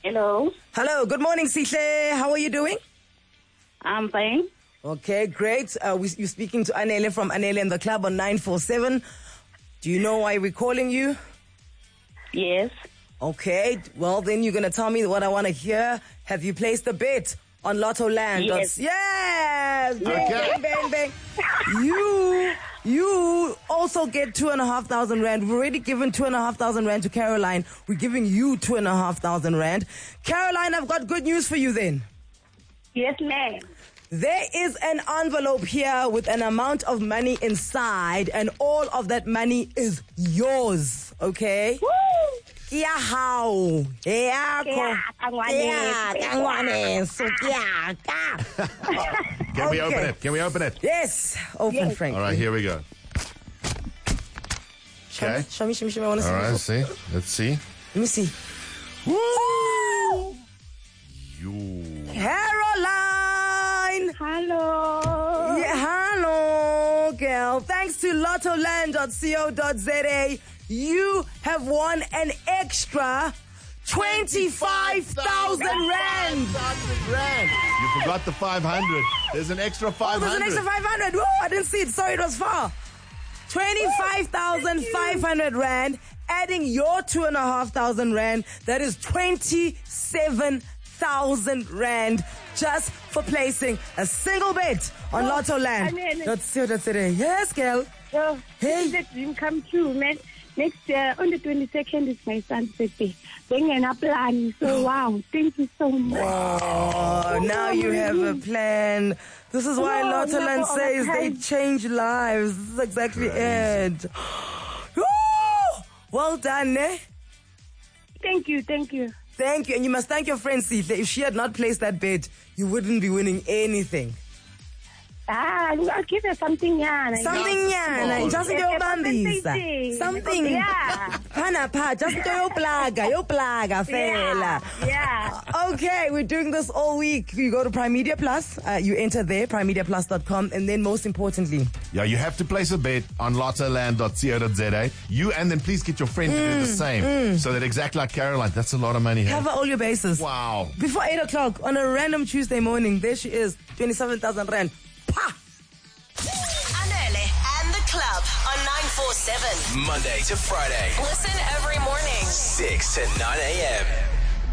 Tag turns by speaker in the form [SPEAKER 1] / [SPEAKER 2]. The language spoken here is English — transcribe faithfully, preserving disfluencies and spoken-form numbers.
[SPEAKER 1] Hello.
[SPEAKER 2] Hello. Good morning, Sihle. How are you doing?
[SPEAKER 1] I'm fine.
[SPEAKER 2] Okay, great. Uh, we, you're speaking to Anele from Anele and the Club on nine four seven. Do you know why we're calling you?
[SPEAKER 1] Yes.
[SPEAKER 2] Okay. Well, then you're going to tell me what I want to hear. Have you placed a bet on Lotto Land?
[SPEAKER 1] Yes.
[SPEAKER 2] Yes. Bang,
[SPEAKER 3] Okay.
[SPEAKER 2] bang, bang, bang. You, you also get two and a half thousand rand. We've already given two and a half thousand rand to Caroline. We're giving you two and a half thousand rand. Caroline, I've got good news for you then.
[SPEAKER 1] Yes, ma'am.
[SPEAKER 2] There is an envelope here with an amount of money inside, and all of that money is yours, okay?
[SPEAKER 1] Woo!
[SPEAKER 2] Yeah, how? Yeah,
[SPEAKER 1] Kaya, kangwane.
[SPEAKER 2] yeah, kangwane. So, yeah, yeah.
[SPEAKER 3] Can we
[SPEAKER 2] Okay.
[SPEAKER 3] open it? Can we open it?
[SPEAKER 2] Yes, open,
[SPEAKER 1] Yes.
[SPEAKER 2] Frank.
[SPEAKER 3] All right, here we go.
[SPEAKER 2] Show me,
[SPEAKER 3] Okay.
[SPEAKER 2] show me, show me, show me. I want to see.
[SPEAKER 3] All right,
[SPEAKER 2] this.
[SPEAKER 3] see. Let's see.
[SPEAKER 2] Let me see.
[SPEAKER 3] Woo! You.
[SPEAKER 2] Caroline!
[SPEAKER 1] Hello.
[SPEAKER 2] Yeah, hello, girl. Thanks to lottoland dot co dot za, you have won an extra twenty-five thousand rand.
[SPEAKER 3] Rand. You forgot the five hundred. There's an extra
[SPEAKER 2] Oh,
[SPEAKER 3] five
[SPEAKER 2] there's an
[SPEAKER 3] hundred.
[SPEAKER 2] extra five hundred. Whoa, I didn't see it. Sorry, it was far. twenty-five thousand five hundred rand. Adding your two and a half thousand rand, that is twenty-seven thousand rand just for placing a single bet on Lotto Land.
[SPEAKER 1] Anele.
[SPEAKER 2] That's it, that's it. Yes, girl.
[SPEAKER 1] So,
[SPEAKER 2] Hey.
[SPEAKER 1] this is a dream come true, man. Next year, on the twenty-second, is my son's birthday. Then an plan. So, wow. Thank you so much.
[SPEAKER 2] Oh, now you have a plan. This is why
[SPEAKER 1] No,
[SPEAKER 2] Lotto Land
[SPEAKER 1] never
[SPEAKER 2] says
[SPEAKER 1] over
[SPEAKER 2] they
[SPEAKER 1] time.
[SPEAKER 2] change lives. This is exactly it. Woo! Well done, eh?
[SPEAKER 1] Thank you, thank you.
[SPEAKER 2] Thank you. And you must thank your friend Sihle. If she had not placed that bet, you wouldn't be winning anything.
[SPEAKER 1] Ah, I'll give her something, yeah.
[SPEAKER 2] Something yana, just into your bambisa. Something.
[SPEAKER 1] Yeah.
[SPEAKER 2] Pana pa, just into your plaga, your plaga, fela.
[SPEAKER 1] Yeah.
[SPEAKER 2] Okay, we're doing this all week. You go to Prime Media Plus, uh, you enter there, prime media plus dot com, and then most importantly,
[SPEAKER 3] Yeah, you have to place a bet on lottoland dot co dot za. You and then please get your friend to do the same. So that exactly like Caroline, that's a lot of money here.
[SPEAKER 2] cover all your bases.
[SPEAKER 3] Wow.
[SPEAKER 2] Before eight o'clock on a random Tuesday morning, there she is, twenty-seven thousand rand. Pa!
[SPEAKER 4] Anele and the Club on nine four seven.
[SPEAKER 5] Monday to Friday,
[SPEAKER 4] Listen every morning.
[SPEAKER 5] six to nine a.m.